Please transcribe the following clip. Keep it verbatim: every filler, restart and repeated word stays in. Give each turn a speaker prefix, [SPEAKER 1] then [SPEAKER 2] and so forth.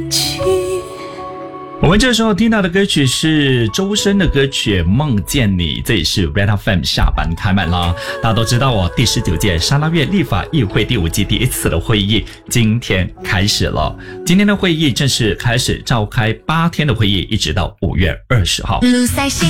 [SPEAKER 1] 我们这时候听到的歌曲是周深的歌曲《梦见你》，这里是 Red F M 下班开麦啦。大家都知道哦，第十九届沙拉越立法议会第五季第一次的会议今天开始了。今天的会议正式开始召开八天的会议，一直到五月二十号。